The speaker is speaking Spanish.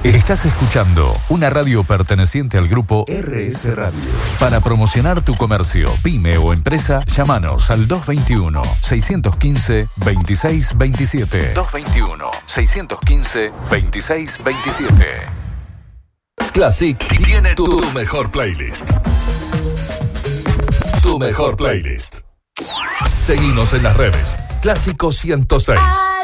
Estás escuchando una radio perteneciente al grupo RS Radio. Para promocionar tu comercio, pyme o empresa, llámanos al 221-615-2627. 221-615-2627. Classic tiene tu mejor playlist. Tu mejor playlist. Seguinos en las redes. Clásico 106.